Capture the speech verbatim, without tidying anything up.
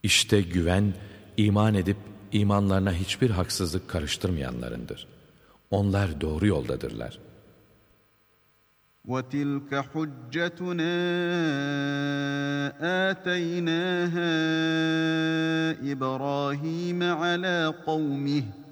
İşte güven, iman edip imanlarına hiçbir haksızlık karıştırmayanlarındır. Onlar doğru yoldadırlar. وَتِلْكَ حُجَّتُنَا آتَيْنَاهَا إِبْرَاهِيمَ عَلَى قَوْمِهِ